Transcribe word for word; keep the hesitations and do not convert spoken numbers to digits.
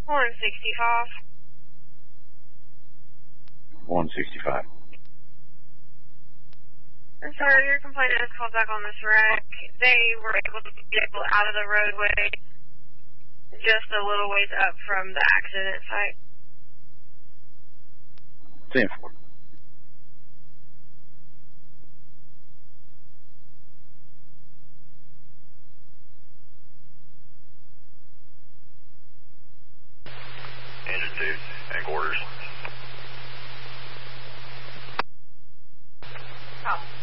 one sixty-five. one sixty-five. Sir, your complainant has called back on this wreck. They were able to get out of the roadway just a little ways up from the accident site. ten four. Engine two, and quarters.